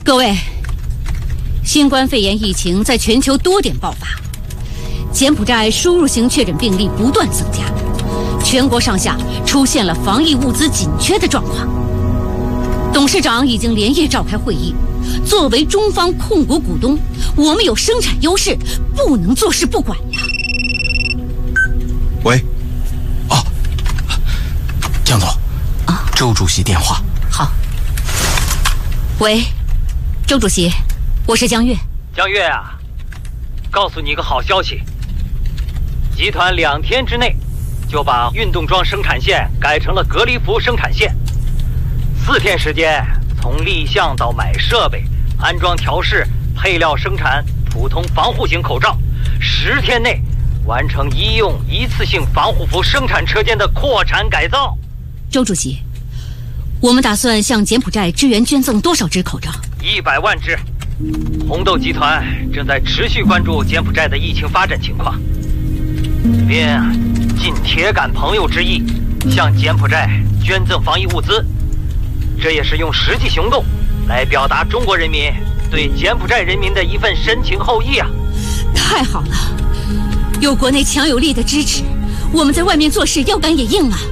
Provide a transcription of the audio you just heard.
各位，新冠肺炎疫情在全球多点爆发，柬埔寨输入型确诊病例不断增加，全国上下出现了防疫物资紧缺的状况。董事长已经连夜召开会议，作为中方控股股东，我们有生产优势，不能坐视不管呀。 喂，江总，周主席电话。 好。喂，周主席，我是江月。 江月啊，告诉你一个好消息，集团2天之内就把运动装生产线改成了隔离服生产线，4天时间，从立项到买设备、安装调试、配料生产普通防护型口罩，10天内完成医用一次性防护服生产车间的扩产改造。 周主席，我们打算向柬埔寨支援捐赠多少只口罩 ？100万只。红豆集团正在持续关注柬埔寨的疫情发展情况，并尽铁杆朋友之意，向柬埔寨捐赠防疫物资。这也是用实际行动来表达中国人民对柬埔寨人民的一份深情厚谊啊！ 太好了，有国内强有力的支持，我们在外面做事腰杆也硬了。